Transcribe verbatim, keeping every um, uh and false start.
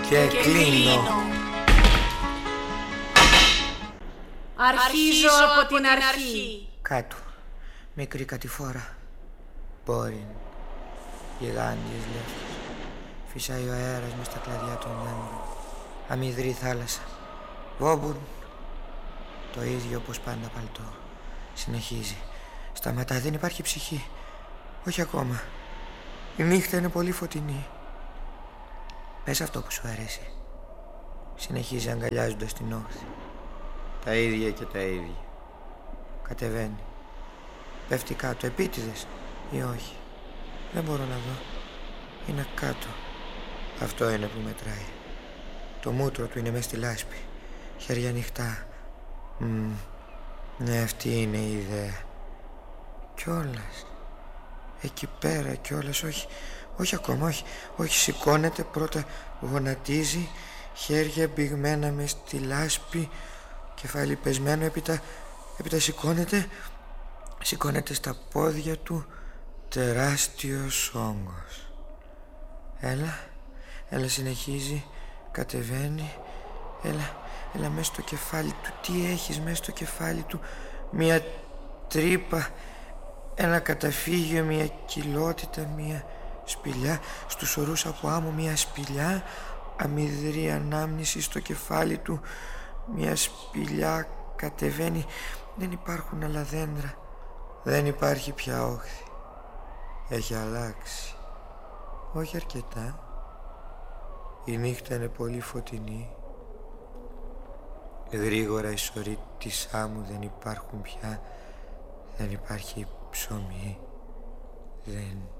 και κλείνω. Αρχίζω από την αρχή. Κάτω, μικρή κατηφόρα. Μπόριν, γιγάντιες λεύκες. Φυσάει ο αέρας μες στα κλαδιά των δέντρων. Αμυδρή θάλασσα. Βόμπουρν, το ίδιο όπως πάντα παλτό. Συνεχίζει. Σταματά, δεν υπάρχει ψυχή. Όχι ακόμα. Η νύχτα είναι πολύ φωτεινή. Πες αυτό που σου αρέσει. Συνεχίζει αγκαλιάζοντας την όχθη. Τα ίδια και τα ίδια. Κατεβαίνει. Πέφτει κάτω, επίτηδες ή όχι. Δεν μπορώ να δω. Είναι κάτω. Αυτό είναι που μετράει. Το μούτρο του είναι μες στη λάσπη. Χέρια ανοιχτά. Μ, ναι, αυτή είναι η ιδέα. Κιόλας. Εκεί πέρα κιόλας. Όχι, όχι ακόμα, όχι. Όχι, σηκώνεται πρώτα, γονατίζει. Χέρια μπηγμένα μες στη λάσπη. Κεφάλι πεσμένο, έπειτα, έπειτα σηκώνεται. Σηκώνεται στα πόδια του. Τεράστιος όγκος. Έλα, έλα, συνεχίζει. Κατεβαίνει. Έλα, έλα μέσα στο κεφάλι του. Τι έχεις μέσα στο κεφάλι του? Μια τρύπα, ένα καταφύγιο, μια κοιλότητα, μια σπηλιά. Στους ορούς από άμμο μια σπηλιά. Αμυδρή ανάμνηση στο κεφάλι του. Μια σπηλιά κατεβαίνει. Δεν υπάρχουν άλλα δέντρα. Δεν υπάρχει πια όχθη. Έχει αλλάξει. Όχι αρκετά. Η νύχτα είναι πολύ φωτεινή. Γρήγορα οι σωροί της άμμου δεν υπάρχουν πια. Δεν υπάρχει ψωμί. Δεν